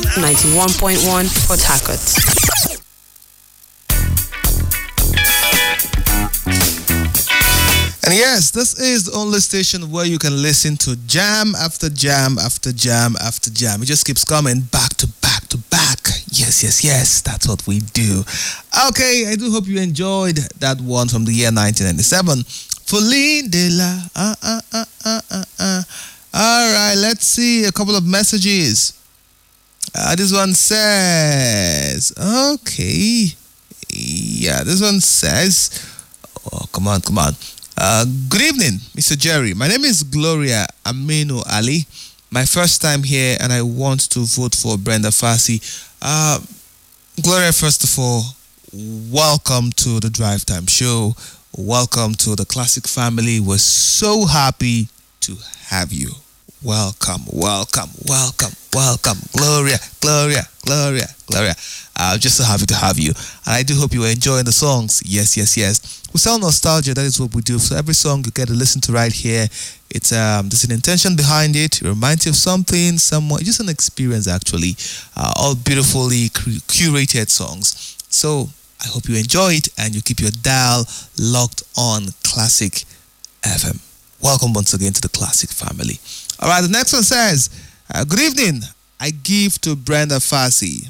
91.1 Port Harcourt. And yes, this is the only station where you can listen to jam after jam after jam after jam. It just keeps coming back to back to back. Yes, that's what we do. Okay, I do hope you enjoyed that one from the year 1997. Folie de la. All right, let's see a couple of messages. This one says, okay. Yeah, this one says, oh, come on. Good evening, Mr. Jerry. My name is Gloria Aminu Ali. My first time here, and I want to vote for Brenda Fassie. Gloria, first of all, welcome to the Drive Time Show. Welcome to the Classic family. We're so happy to have you. Welcome. Gloria. I'm just so happy to have you. And I do hope you are enjoying the songs. Yes. We sell nostalgia. That is what we do. So every song you get to listen to right here, it's there's an intention behind it. It reminds you of something, someone, just an experience actually. All beautifully curated songs. So I hope you enjoy it and you keep your dial locked on Classic FM. Welcome once again to the Classic family. All right, the next one says, good evening. I give to Brenda Fassie.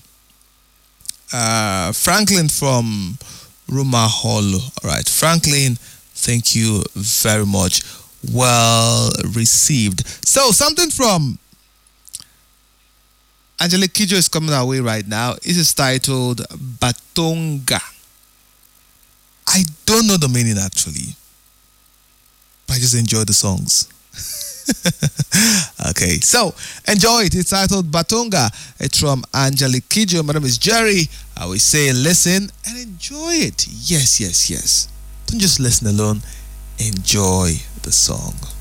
Franklin from Rumaholo. All right, Franklin, thank you very much. Well received. So, something from Angelique Kidjo is coming our way right now. It is titled Batonga. I don't know the meaning actually, but I just enjoy the songs. Okay, so enjoy it. It's titled Batonga. It's from Angelique Kidjo. My name is Jerry. I will say listen and enjoy it. Yes. Don't just listen alone. Enjoy the song.